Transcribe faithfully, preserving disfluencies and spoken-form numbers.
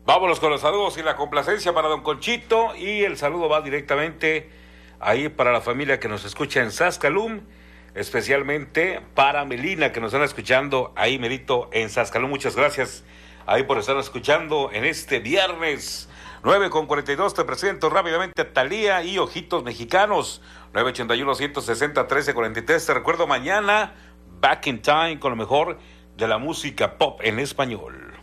Vámonos con los saludos y la complacencia para don Conchito, y el saludo va directamente ahí para la familia que nos escucha en Sascalum, especialmente para Melina, que nos están escuchando ahí merito en Sascalum. Muchas gracias ahí por estar escuchando en este viernes nueve con cuarenta y dos. Te presento rápidamente a Thalía y Ojitos Mexicanos, nueve ochenta y uno, ciento sesenta, trece cuarenta y tres. Te recuerdo mañana Back in Time con lo mejor de la música pop en español.